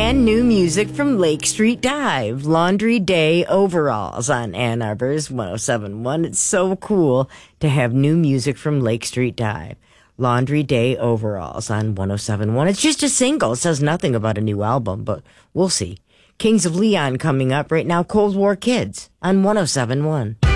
And new music from Lake Street Dive, Laundry Day Overalls on Ann Arbor's 107.1. It's so cool to have new music from Lake Street Dive. Laundry Day Overalls on 107.1. It's just a single. It says nothing about a new album, but we'll see. Kings of Leon coming up right now. Cold War Kids on 107.1.